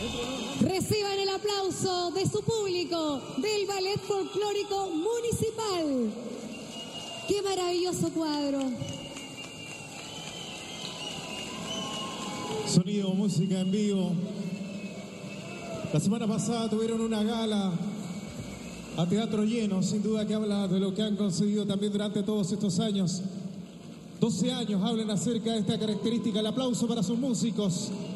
Reciban el aplauso de su público del Ballet Folclórico Municipal. ¡Qué maravilloso cuadro! Sonido, música en vivo. La semana pasada tuvieron una gala a teatro lleno, sin duda que habla de lo que han conseguido también durante todos estos años. 12 años hablan acerca de esta característica. El aplauso para sus músicos.